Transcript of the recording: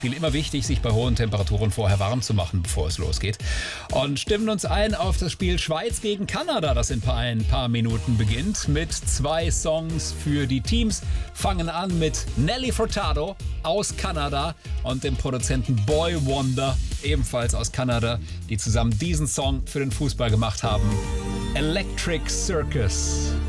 Immer wichtig, sich bei hohen Temperaturen vorher warm zu machen, bevor es losgeht. Und stimmen uns ein auf das Spiel Schweiz gegen Kanada, das in ein paar Minuten beginnt, mit 2 Songs für die Teams. Fangen an mit Nelly Furtado aus Kanada und dem Produzenten Boy Wonder, ebenfalls aus Kanada, die zusammen diesen Song für den Fußball gemacht haben. Electric Circus.